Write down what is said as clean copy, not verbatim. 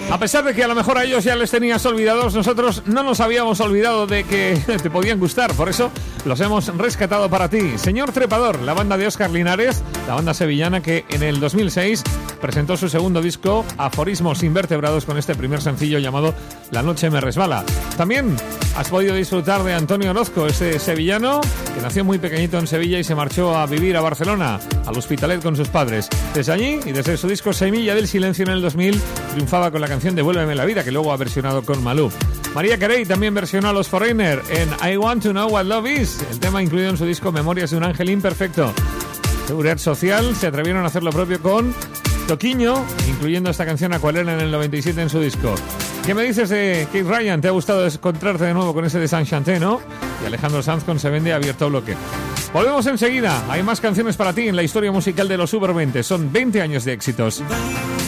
A pesar de que a lo mejor a ellos ya les tenías olvidados, nosotros no nos habíamos olvidado de que te podían gustar. Por eso los hemos rescatado para ti. Señor Trepador, la banda de Óscar Linares, la banda sevillana que en el 2006 presentó su segundo disco, Aforismos Invertebrados, con este primer sencillo llamado La noche me resbala. También has podido disfrutar de Antonio Orozco, ese sevillano que nació muy pequeñito en Sevilla y se marchó a vivir a Barcelona, al Hospitalet con sus padres. Desde allí y desde su disco Semilla del Silencio en el 2000, triunfaba con la canción Devuélveme la vida, que luego ha versionado con Malú. María Carey también versionó a los Foreigner en I Want to Know What Love Is, el tema incluido en su disco Memorias de un Ángel Imperfecto. Seguridad Social se atrevieron a hacer lo propio con Toquiño, incluyendo esta canción Acuarela en el 97 en su disco. ¿Qué me dices de Kate Ryan? ¿Te ha gustado encontrarte de nuevo con ese de San Chanté, no? Y Alejandro Sanz con Se Vende Abierto Bloque. Volvemos enseguida. Hay más canciones para ti en la historia musical de los Super 20. Son 20 años de éxitos.